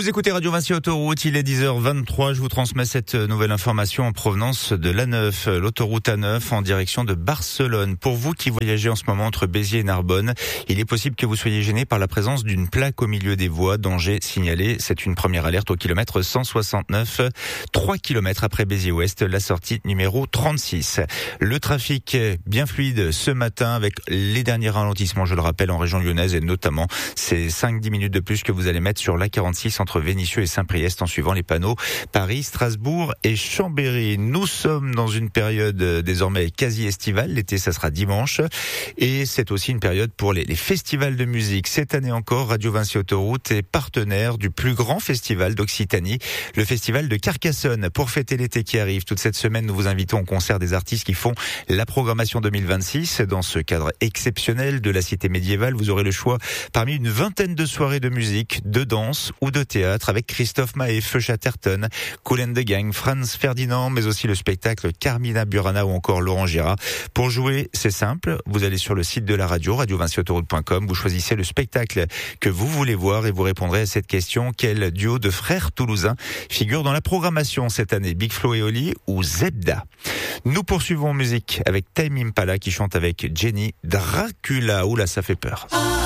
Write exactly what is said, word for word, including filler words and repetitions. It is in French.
Vous écoutez Radio Vinci Autoroute, il est dix heures vingt-trois, je vous transmets cette nouvelle information en provenance de l'A neuf, l'autoroute A neuf en direction de Barcelone. Pour vous qui voyagez en ce moment entre Béziers et Narbonne, il est possible que vous soyez gêné par la présence d'une plaque au milieu des voies, danger signalé. C'est une première alerte au kilomètre cent soixante-neuf, trois kilomètres après Béziers-Ouest, la sortie numéro trente-six. Le trafic est bien fluide ce matin avec les derniers ralentissements, je le rappelle, en région lyonnaise et notamment ces cinq à dix minutes de plus que vous allez mettre sur l'A quarante-six entre Vénissieux et Saint-Priest en suivant les panneaux Paris, Strasbourg et Chambéry. Nous sommes dans une période désormais quasi estivale. L'été, ça sera dimanche. Et c'est aussi une période pour les, les festivals de musique. Cette année encore, Radio Vinci Autoroute est partenaire du plus grand festival d'Occitanie, le festival de Carcassonne. Pour fêter l'été qui arrive, toute cette semaine, nous vous invitons au concert des artistes qui font la programmation deux mille vingt-six. Dans ce cadre exceptionnel de la cité médiévale, vous aurez le choix parmi une vingtaine de soirées de musique, de danse ou de théâtre avec Christophe Maé, Feu Chatterton, Kool and the Gang, Franz Ferdinand, mais aussi le spectacle Carmina Burana ou encore Laurent Gérard. Pour jouer, c'est simple, vous allez sur le site de la radio, radio vinci autoroute point com, vous choisissez le spectacle que vous voulez voir et vous répondrez à cette question: quel duo de frères toulousains figure dans la programmation cette année, Big Flo et Oli ou Zebda? Nous poursuivons en musique avec Tame Impala qui chante avec Jenny Dracula. Oula, ça fait peur.